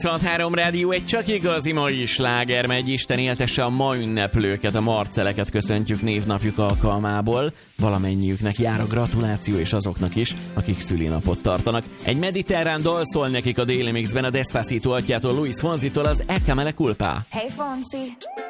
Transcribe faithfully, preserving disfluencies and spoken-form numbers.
kilencvenhárom Rádió, egy csak igazi mai sláger megy. Isten éltesse a ma ünneplőket, a Marceleket köszöntjük névnapjuk alkalmából. Valamennyiüknek jár a gratuláció, és azoknak is, akik szülinapot tartanak. Egy mediterrán dal szól nekik a Daily Mixben, a Despacito atyától, Luis Fonzitól, az E que me la culpa. Hey Fonzi,